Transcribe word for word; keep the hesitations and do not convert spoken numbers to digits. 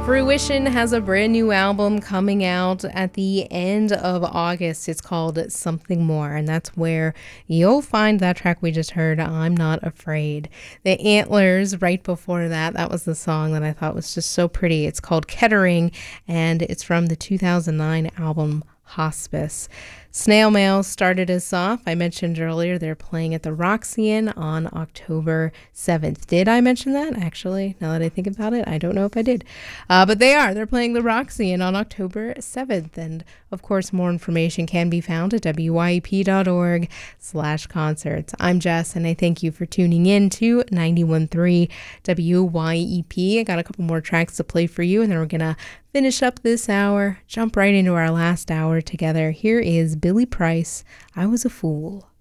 Fruition has a brand new album coming out at the end of August. It's called Something More, and that's where you'll find that track we just heard, I'm Not Afraid. The Antlers, right before that, that was the song that I thought was just so pretty. It's called Kettering, and it's from the two thousand nine album Hospice. Snail Mail started us off. I mentioned earlier they're playing at the Roxy-In on October seventh. Did I mention that? Actually, now that I think about it, I don't know if I did. Uh, but they are. They're playing the Roxy-In on October seventh. And, of course, more information can be found at W Y E P dot org slash concerts. I'm Jess, and I thank you for tuning in to ninety-one point three W Y E P. I got a couple more tracks to play for you, and then we're going to finish up this hour, jump right into our last hour together. Here is Billy Price, I Was a Fool.